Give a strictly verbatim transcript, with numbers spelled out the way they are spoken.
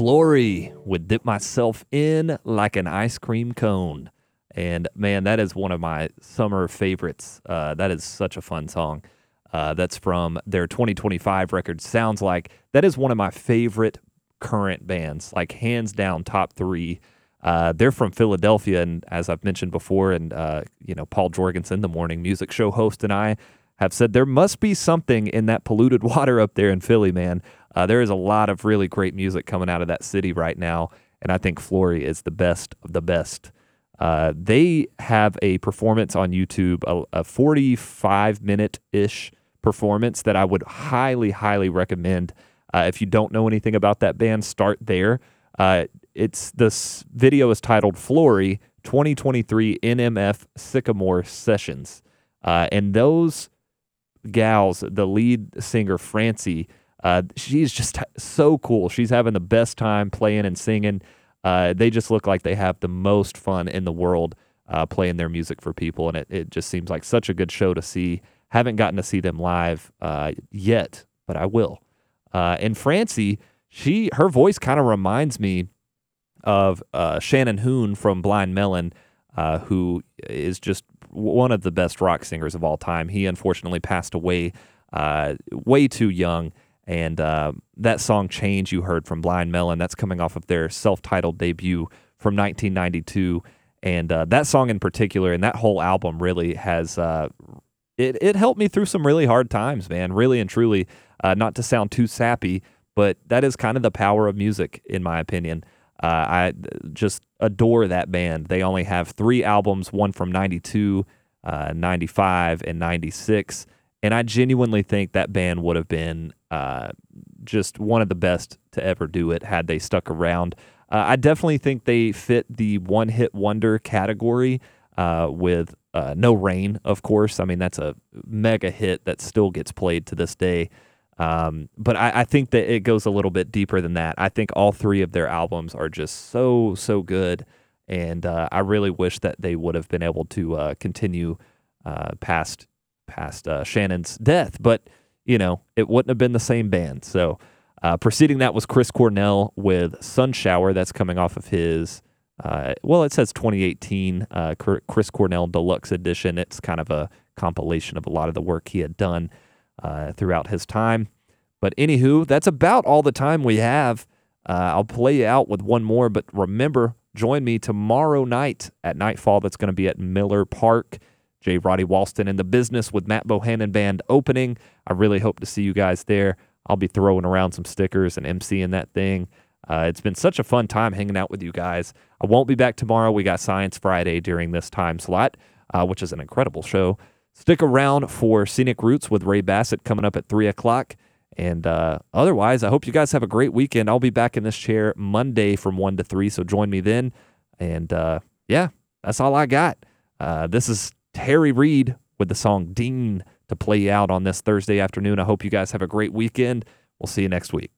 Flory would dip myself in like an ice cream cone. And man, that is one of my summer favorites. Uh, that is such a fun song. Uh, that's from their twenty twenty-five record, Sounds Like. That is one of my favorite current bands, like hands down top three. Uh, they're from Philadelphia, and as I've mentioned before, and uh, you know, Paul Jorgensen, the morning music show host, and I have said there must be something in that polluted water up there in Philly, man. Uh, there is a lot of really great music coming out of that city right now, and I think Flory is the best of the best. Uh, they have a performance on YouTube, a, a forty-five minute-ish performance that I would highly, highly recommend. Uh, if you don't know anything about that band, start there. Uh, it's this video is titled Flory twenty twenty-three N M F Sycamore Sessions. Uh, and those gals, the lead singer, Francie, uh, she's just so cool. She's having the best time playing and singing. Uh, they just look like they have the most fun in the world uh, playing their music for people, and it, it just seems like such a good show to see. Haven't gotten to see them live uh, yet, but I will. Uh, and Francie, she her voice kind of reminds me of uh, Shannon Hoon from Blind Melon, uh, who is just one of the best rock singers of all time. He unfortunately passed away uh, way too young. And uh, that song Change you heard from Blind Melon, that's coming off of their self-titled debut from nineteen ninety-two. And uh, that song in particular, and that whole album really has, uh, it, it helped me through some really hard times, man, really and truly. Uh, not to sound too sappy, but that is kind of the power of music, in my opinion. Uh, I just adore that band. They only have three albums, one from ninety-two, uh, ninety-five, and ninety-six. And I genuinely think that band would have been uh, just one of the best to ever do it had they stuck around. Uh, I definitely think they fit the one-hit wonder category uh, with uh, No Rain, of course. I mean, that's a mega hit that still gets played to this day. Um, but I, I think that it goes a little bit deeper than that. I think all three of their albums are just so, so good. And uh, I really wish that they would have been able to uh, continue uh, past past uh, Shannon's death, but you know, it wouldn't have been the same band. So uh, preceding that was Chris Cornell with Sunshower. That's coming off of his, uh, well, it says twenty eighteen uh, Chris Cornell Deluxe Edition. It's kind of a compilation of a lot of the work he had done uh, throughout his time. But anywho, that's about all the time we have. Uh, I'll play you out with one more, but remember, join me tomorrow night at Nightfall. That's going to be at Miller Park. J. Roddy Walston in the Business with Matt Bohannon Band opening. I really hope to see you guys there. I'll be throwing around some stickers and emceeing that thing. Uh, it's been such a fun time hanging out with you guys. I won't be back tomorrow. We got Science Friday during this time slot, uh, which is an incredible show. Stick around for Scenic Roots with Ray Bassett coming up at three o'clock. And uh, otherwise, I hope you guys have a great weekend. I'll be back in this chair Monday from one to three, so join me then. And uh, yeah, that's all I got. Uh, this is Harry Reid with the song Dean to play you out on this Thursday afternoon. I hope you guys have a great weekend. We'll see you next week.